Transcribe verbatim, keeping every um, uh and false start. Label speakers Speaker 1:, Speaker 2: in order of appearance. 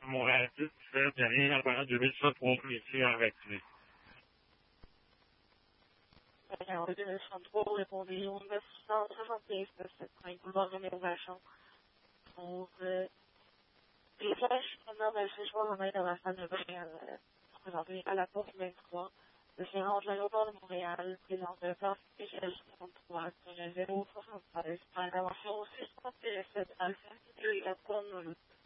Speaker 1: Montréal, tu fais dernier avant deux mille soixante-trois ici avec lui.
Speaker 2: En deux mille soixante-trois, répondez au neuf cent soixante-quinze neuf cent soixante-quinze boulevard Roméo Vachon. Pour euh, les flèches, pendant le séjour en main de la salle de Montréal, présenté à la porte vingt-trois, le gérant de l'aéroport de Montréal, présence de place P G L soixante-trois, sur le zéro soixante-treize, par intervention six cent sept Alpha, et la couronne